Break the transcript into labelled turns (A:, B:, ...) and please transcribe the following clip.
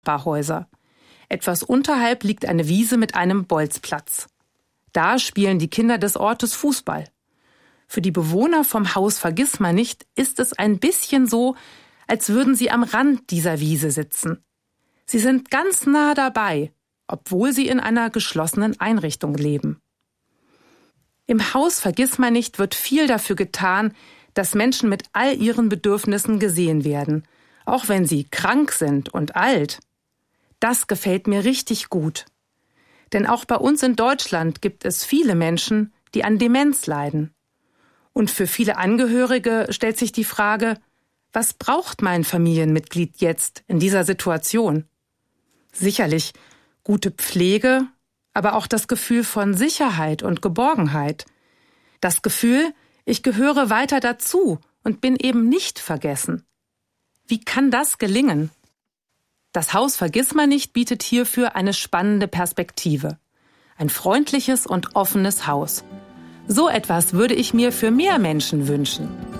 A: Nachbarhäuser. Etwas unterhalb liegt eine Wiese mit einem Bolzplatz. Da spielen die Kinder des Ortes Fußball. Für die Bewohner vom Haus Vergissmeinnicht ist es ein bisschen so, als würden sie am Rand dieser Wiese sitzen. Sie sind ganz nah dabei, obwohl sie in einer geschlossenen Einrichtung leben. Im Haus Vergissmeinnicht wird viel dafür getan, dass Menschen mit all ihren Bedürfnissen gesehen werden, auch wenn sie krank sind und alt. Das gefällt mir richtig gut. Denn auch bei uns in Deutschland gibt es viele Menschen, die an Demenz leiden. Und für viele Angehörige stellt sich die Frage, was braucht mein Familienmitglied jetzt in dieser Situation? Sicherlich gute Pflege, aber auch das Gefühl von Sicherheit und Geborgenheit. Das Gefühl, ich gehöre weiter dazu und bin eben nicht vergessen. Wie kann das gelingen? Das Haus Vergissmeinnicht bietet hierfür eine spannende Perspektive. Ein freundliches und offenes Haus. So etwas würde ich mir für mehr Menschen wünschen.